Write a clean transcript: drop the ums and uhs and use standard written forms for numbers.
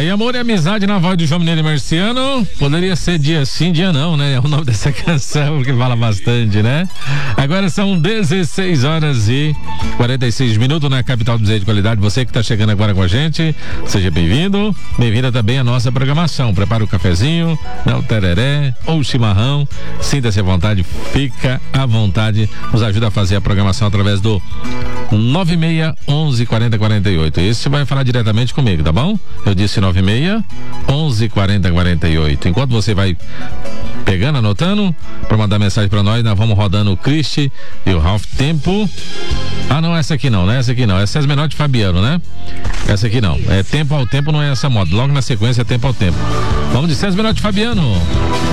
Aí, Amor e Amizade na voz do João Mineiro e Marciano. Poderia ser dia sim, dia não, né? É o nome dessa canção que fala bastante, né? Agora são 16h46 na capital do Zé de Qualidade. Você que está chegando agora com a gente, seja bem-vindo. Bem-vinda também à nossa programação. Prepara o cafezinho, né, o tereré ou o chimarrão. Sinta-se à vontade, fica à vontade. Nos ajuda a fazer a programação através do 96 11 40 48. Esse vai falar diretamente comigo, tá bom? Eu disse 96 11 40 48. Enquanto você vai pegando, anotando, para mandar mensagem para nós vamos rodando o Cristi e o Ralph Tempo. Ah, não, essa aqui não, né? Essa aqui não. Essa é as menores de Fabiano, né? Essa aqui não. É Tempo ao Tempo, não é essa moda. Logo na sequência é Tempo ao Tempo. Vamos de César Menor de Fabiano.